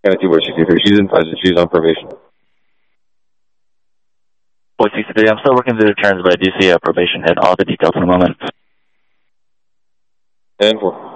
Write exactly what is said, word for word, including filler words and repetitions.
County two Boy sixty-three. She's in, she's on probation. Boy sixty-three, I'm still working through the terms, but I do see a probation hit. All the details in a moment. ten four.